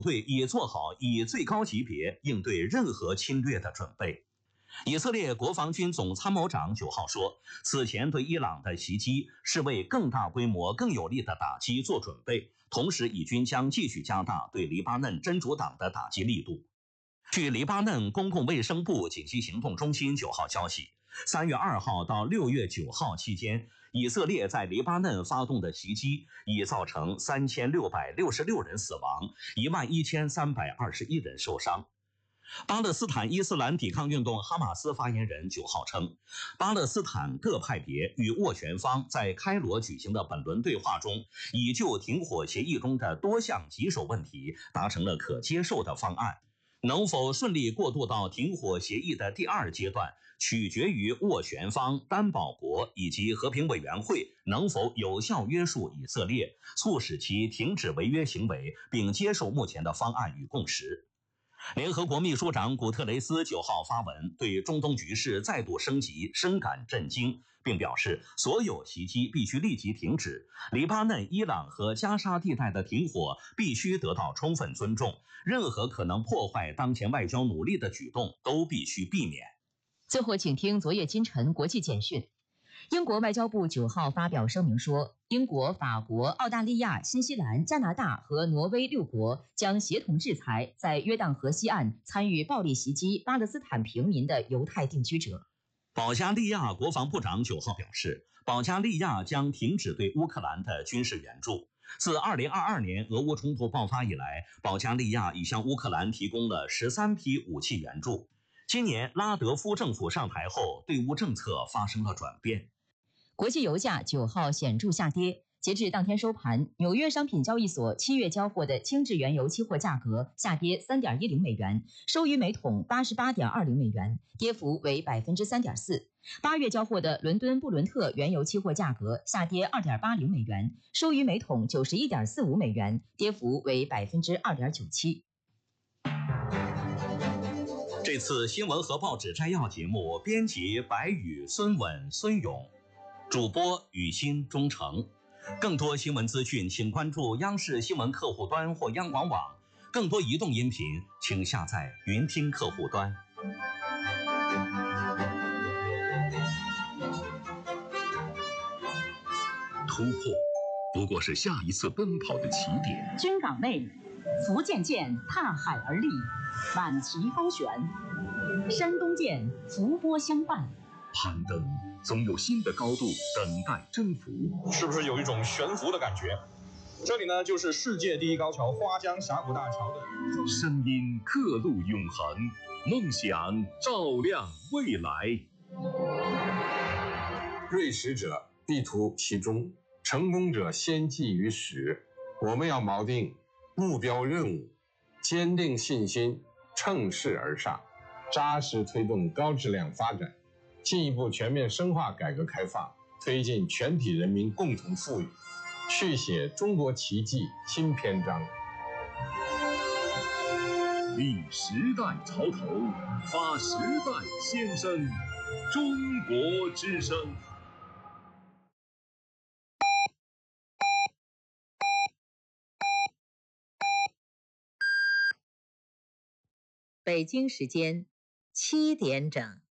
队已做好以最高级别应对任何侵略的准备。以色列国防军总参谋长9号说，此前对伊朗的袭击是为更大规模、更有力的打击做准备，同时以军将继续加大对黎巴嫩真主党的打击力度。据黎巴嫩公共卫生部紧急行动中心9号消息，3月2号到6月9号期间，以色列在黎巴嫩发动的袭击已造成3666人死亡，11321人受伤。巴勒斯坦伊斯兰抵抗运动哈马斯发言人9号称，巴勒斯坦各派别与斡旋方在开罗举行的本轮对话中，已就停火协议中的多项棘手问题达成了可接受的方案。能否顺利过渡到停火协议的第2阶段，取决于斡旋方、担保国以及和平委员会能否有效约束以色列，促使其停止违约行为，并接受目前的方案与共识。联合国秘书长古特雷斯9号发文，对中东局势再度升级深感震惊，并表示所有袭击必须立即停止，黎巴嫩、伊朗和加沙地带的停火必须得到充分尊重，任何可能破坏当前外交努力的举动都必须避免。 最后，请听昨夜今晨国际简讯。英国外交部9号发表声明说，英国、法国、澳大利亚、新西兰、加拿大和挪威6国将协同制裁在约旦河西岸参与暴力袭击巴勒斯坦平民的犹太定居者。 保加利亚国防部长9号表示，保加利亚将停止对乌克兰的军事援助。自2022年俄乌冲突爆发以来，保加利亚已向乌克兰提供了13批武器援助。今年拉德夫政府上台后，对乌政策发生了转变。 国际油价9号显著下跌，截至当天收盘，纽约商品交易所7月交货的轻质原油期货价格下跌 3.10 美元，收于每桶 88.20 美元，跌幅为 3.4%。8月交货的伦敦布伦特原油期货价格下跌 2.80 美元，收于每桶 91.45 美元，跌幅为 2.97%。 这次新闻和报纸摘要节目，编辑白宇、孙稳、孙勇，主播雨欣、钟诚。更多新闻资讯，请关注央视新闻客户端或央广网。更多移动音频，请下载云听客户端。 突破不过是下一次奔跑的起点。 军港内，福建舰踏海而立，满旗高悬；山东舰伏波相伴。 攀登总有新的高度等待征服， 是不是有一种悬浮的感觉？这里呢，就是世界第一高桥花江峡谷大桥的声音刻录永恒，梦想照亮未来。 锐识者必图其中，成功者先记于始。我们要锚定目标任务，坚定信心，乘势而上，扎实推动高质量发展，进一步全面深化改革开放，推进全体人民共同富裕，续写中国奇迹新篇章。 立时代潮头，发时代先声，中国之声。 北京时间7点整。